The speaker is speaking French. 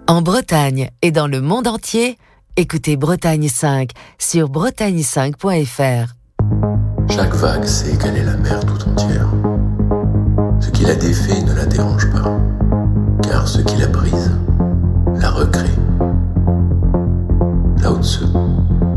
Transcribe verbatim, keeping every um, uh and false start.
En Bretagne et dans le monde entier, écoutez Bretagne cinq sur bretagne cinq point f r. Chaque vague sait qu'elle est la mer tout entière. Ce qui la défait ne la dérange pas, car ce qui la brise la recrée. Lao Tzu.